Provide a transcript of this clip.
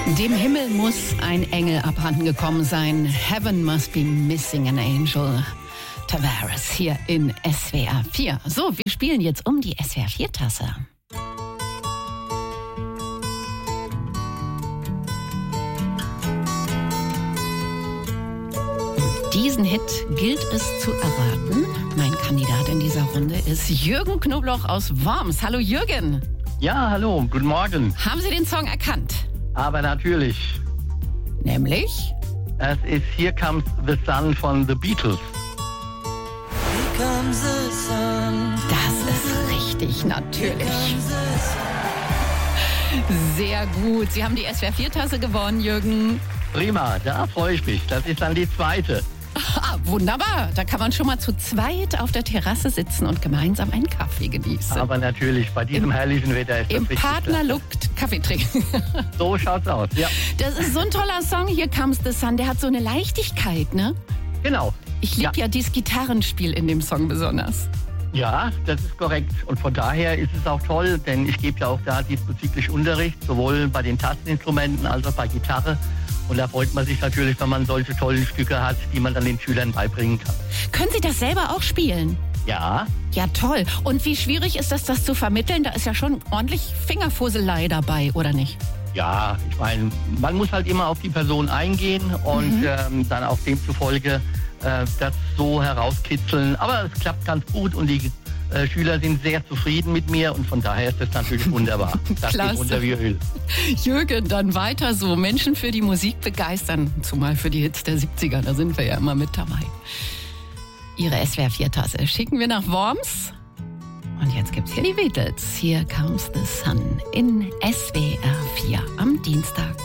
Dem Himmel muss ein Engel abhanden gekommen sein. Heaven must be missing an angel. Tavares hier in SWR 4. So, wir spielen jetzt um die SWR 4-Tasse. Diesen Hit gilt es zu erraten. Mein Kandidat in dieser Runde ist Jürgen Knobloch aus Worms. Hallo Jürgen. Ja, hallo, guten Morgen. Haben Sie den Song erkannt? Aber natürlich. Nämlich? Es ist Here Comes the Sun von The Beatles. Das ist richtig, natürlich. Sehr gut. Sie haben die SWR 4-Tasse gewonnen, Jürgen. Prima, da freue ich mich. Das ist dann die zweite. Ah, wunderbar. Da kann man schon mal zu zweit auf der Terrasse sitzen und gemeinsam einen Kaffee genießen. Aber natürlich, bei diesem herrlichen Wetter ist das Im richtig Partnerlook Kaffee trinken. So schaut's aus, ja. Das ist so ein toller Song, Here Comes the Sun. Der hat so eine Leichtigkeit, ne? Genau. Ich liebe ja dieses Gitarrenspiel in dem Song besonders. Ja, das ist korrekt. Und von daher ist es auch toll, denn ich gebe ja auch da diesbezüglich Unterricht, sowohl bei den Tasteninstrumenten als auch bei Gitarre. Und da freut man sich natürlich, wenn man solche tollen Stücke hat, die man dann den Schülern beibringen kann. Können Sie das selber auch spielen? Ja. Ja, toll. Und wie schwierig ist das zu vermitteln? Da ist ja schon ordentlich Fingerfusselei dabei, oder nicht? Ja, ich meine, man muss halt immer auf die Person eingehen und dann auch demzufolge das so herauskitzeln. Aber es klappt ganz gut und die Schüler sind sehr zufrieden mit mir und von daher ist das natürlich wunderbar. Das geht runter wie Öl. Jürgen, dann weiter so. Menschen für die Musik begeistern, zumal für die Hits der 70er, da sind wir ja immer mit dabei. Ihre SWR 4-Tasse schicken wir nach Worms. Und jetzt gibt's hier die Beatles. Here Comes the Sun in SWR 4 am Dienstag.